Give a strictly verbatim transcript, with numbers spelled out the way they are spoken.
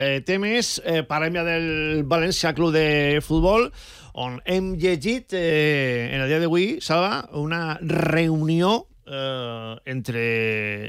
eh, temes. Eh, parlem ja del València Club de Futbol, on hem llegit eh, en el dia d'avui, Salva, una reunió eh, entre